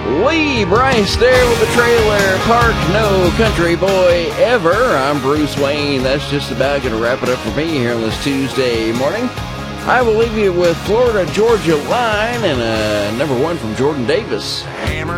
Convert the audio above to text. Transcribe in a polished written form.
Lee Bryce there with the Trailer Park No Country Boy Ever. I'm Bruce Wayne. That's just about going to wrap it up for me here on this Tuesday morning. I will leave you with Florida Georgia Line and number one from Jordan Davis.